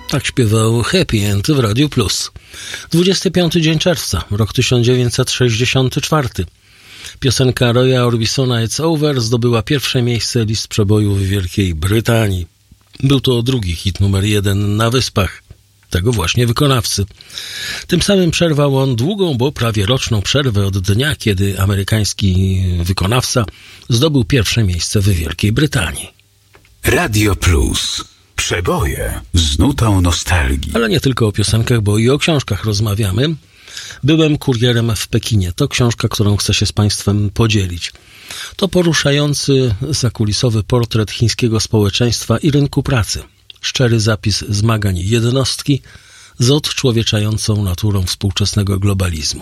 Tak śpiewał Happy End w Radiu Plus. 25 dzień czerwca, rok 1964. Piosenka Roya Orbisona It's Over zdobyła pierwsze miejsce list przebojów w Wielkiej Brytanii. Był to drugi hit numer 1 na Wyspach, tego właśnie wykonawcy. Tym samym przerwał on długą, bo prawie roczną przerwę od dnia, kiedy amerykański wykonawca zdobył pierwsze miejsce w Wielkiej Brytanii. Radio Plus. Przeboje z nutą nostalgii. Ale nie tylko o piosenkach, bo i o książkach rozmawiamy. Byłem kurierem w Pekinie. To książka, którą chcę się z Państwem podzielić. To poruszający zakulisowy portret chińskiego społeczeństwa i rynku pracy. Szczery zapis zmagań jednostki z odczłowieczającą naturą współczesnego globalizmu.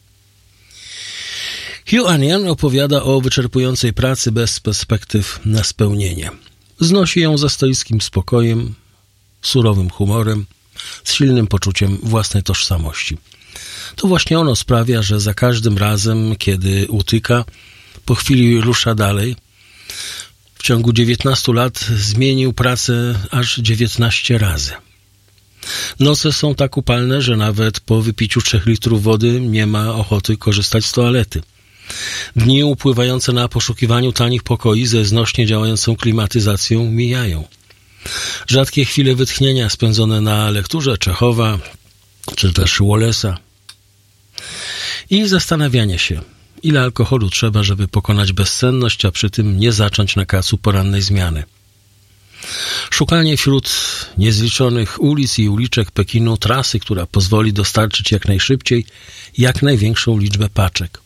Hugh Anian opowiada o wyczerpującej pracy bez perspektyw na spełnienie. Znosi ją ze stoickim spokojem, surowym humorem, z silnym poczuciem własnej tożsamości. To właśnie ono sprawia, że za każdym razem, kiedy utyka, po chwili rusza dalej. W ciągu 19 lat zmienił pracę aż 19 razy. Noce są tak upalne, że nawet po wypiciu 3 litrów wody nie ma ochoty korzystać z toalety. Dni upływające na poszukiwaniu tanich pokoi ze znośnie działającą klimatyzacją mijają. Rzadkie chwile wytchnienia spędzone na lekturze Czechowa czy też Wallace'a. I zastanawianie się, ile alkoholu trzeba, żeby pokonać bezsenność, a przy tym nie zacząć na kacu porannej zmiany. Szukanie wśród niezliczonych ulic i uliczek Pekinu trasy, która pozwoli dostarczyć jak najszybciej jak największą liczbę paczek.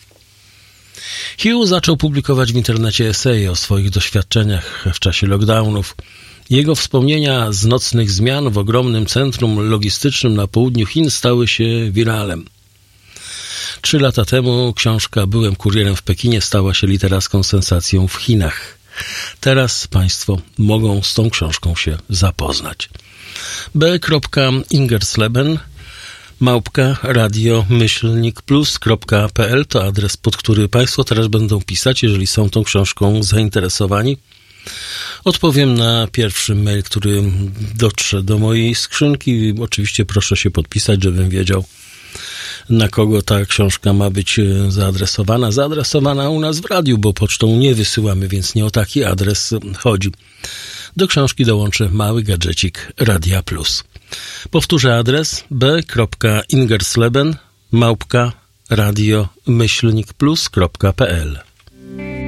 Hugh zaczął publikować w internecie eseje o swoich doświadczeniach w czasie lockdownów. Jego wspomnienia z nocnych zmian w ogromnym centrum logistycznym na południu Chin stały się wiralem. 3 lata temu książka Byłem kurierem w Pekinie stała się literacką sensacją w Chinach. Teraz Państwo mogą z tą książką się zapoznać. b.ingersleben @radio-plus.pl to adres, pod który Państwo teraz będą pisać, jeżeli są tą książką zainteresowani. Odpowiem na pierwszy mail, który dotrze do mojej skrzynki. Oczywiście proszę się podpisać, żebym wiedział, na kogo ta książka ma być zaadresowana. Zaadresowana u nas w radiu, bo pocztą nie wysyłamy, więc nie o taki adres chodzi. Do książki dołączę mały gadżecik Radia Plus. Powtórzę adres b.ingersleben @radio-plus.pl